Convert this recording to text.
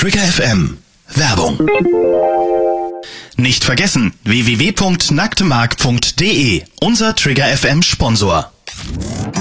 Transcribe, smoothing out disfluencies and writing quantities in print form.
Trigger FM. Werbung. Nicht vergessen, www.nacktemark.de, unser Trigger FM Sponsor.